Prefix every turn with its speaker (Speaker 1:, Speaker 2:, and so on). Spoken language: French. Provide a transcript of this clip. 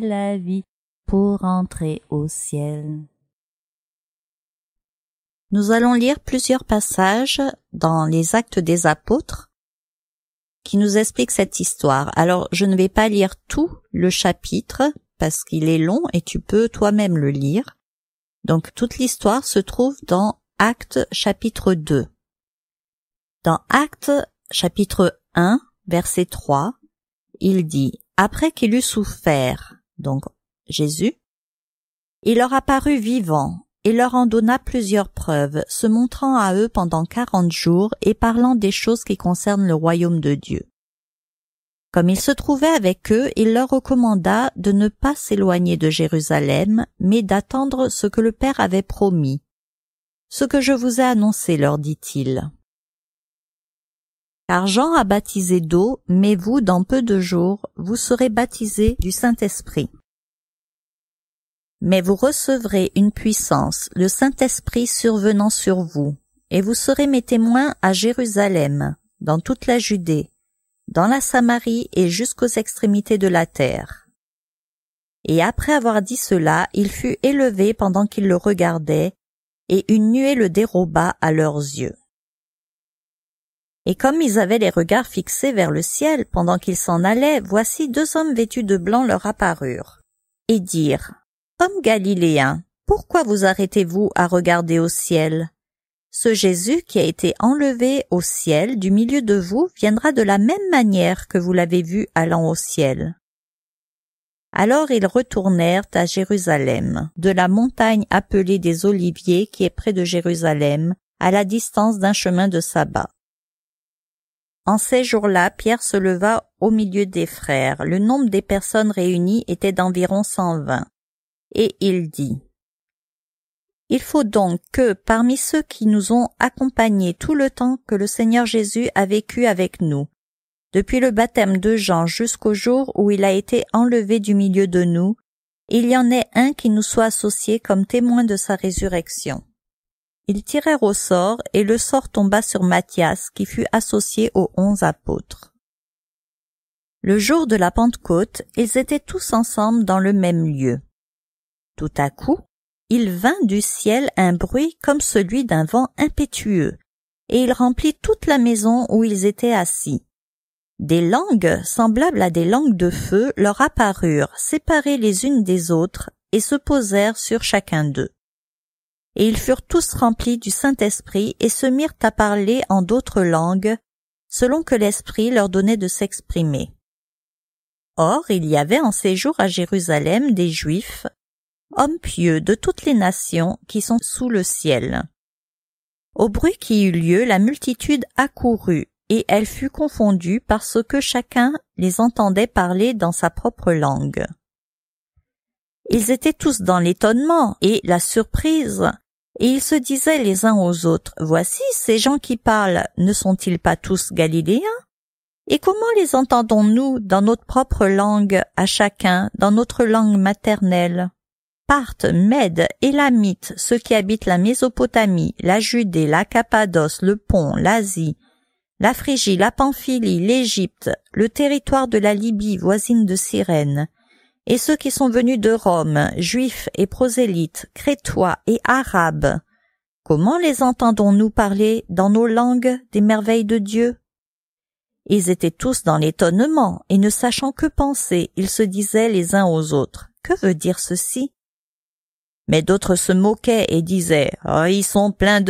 Speaker 1: la vie pour entrer au ciel. Nous allons lire plusieurs passages dans les Actes des Apôtres qui nous expliquent cette histoire. Alors, je ne vais pas lire tout le chapitre parce qu'il est long et tu peux toi-même le lire. Donc, toute l'histoire se trouve dans Actes chapitre 2. Dans Actes chapitre 1, verset 3, il dit « Après qu'il eut souffert, donc Jésus, il leur apparut vivant et leur en donna plusieurs preuves, se montrant à eux pendant 40 jours et parlant des choses qui concernent le royaume de Dieu. Comme il se trouvait avec eux, il leur recommanda de ne pas s'éloigner de Jérusalem, mais d'attendre ce que le Père avait promis. Ce que je vous ai annoncé, leur dit-il. Car Jean a baptisé d'eau, mais vous, dans peu de jours, vous serez baptisés du Saint-Esprit. Mais vous recevrez une puissance, le Saint-Esprit survenant sur vous, et vous serez mes témoins à Jérusalem, dans toute la Judée, dans la Samarie et jusqu'aux extrémités de la terre. Et après avoir dit cela, il fut élevé pendant qu'ils le regardaient, et une nuée le déroba à leurs yeux. Et comme ils avaient les regards fixés vers le ciel pendant qu'ils s'en allaient, voici 2 hommes vêtus de blanc leur apparurent, et dirent « Hommes galiléens, pourquoi vous arrêtez-vous à regarder au ciel ? Ce Jésus qui a été enlevé au ciel du milieu de vous viendra de la même manière que vous l'avez vu allant au ciel. » Alors ils retournèrent à Jérusalem, de la montagne appelée des Oliviers qui est près de Jérusalem, à la distance d'un chemin de sabbat. En ces jours-là, Pierre se leva au milieu des frères. Le nombre des personnes réunies était d'environ 120. Et il dit « Il faut donc que, parmi ceux qui nous ont accompagnés tout le temps que le Seigneur Jésus a vécu avec nous, depuis le baptême de Jean jusqu'au jour où il a été enlevé du milieu de nous, il y en ait un qui nous soit associé comme témoin de sa résurrection. » Ils tirèrent au sort, et le sort tomba sur Matthias, qui fut associé aux 11 apôtres. Le jour de la Pentecôte, ils étaient tous ensemble dans le même lieu. Tout à coup, il vint du ciel un bruit comme celui d'un vent impétueux, et il remplit toute la maison où ils étaient assis. Des langues, semblables à des langues de feu, leur apparurent, séparées les unes des autres, et se posèrent sur chacun d'eux. Et ils furent tous remplis du Saint-Esprit et se mirent à parler en d'autres langues, selon que l'Esprit leur donnait de s'exprimer. Or, il y avait en séjour à Jérusalem des Juifs, hommes pieux de toutes les nations qui sont sous le ciel. Au bruit qui eut lieu, la multitude accourut, et elle fut confondue parce que chacun les entendait parler dans sa propre langue. Ils étaient tous dans l'étonnement et la surprise, et ils se disaient les uns aux autres, « Voici, ces gens qui parlent, ne sont-ils pas tous galiléens? Et comment les entendons-nous dans notre propre langue à chacun, dans notre langue maternelle? Parthes, Mèdes, Élamites, ceux qui habitent la Mésopotamie, la Judée, la Cappadoce, le Pont, l'Asie, la Phrygie, la Pamphylie, l'Égypte, le territoire de la Libye voisine de Cyrène, et ceux qui sont venus de Rome, juifs et prosélytes, crétois et arabes, comment les entendons-nous parler dans nos langues des merveilles de Dieu? » Ils étaient tous dans l'étonnement, et ne sachant que penser, ils se disaient les uns aux autres, « Que veut dire ceci ?» Mais d'autres se moquaient et disaient, « Oh, ils sont pleins de vin. »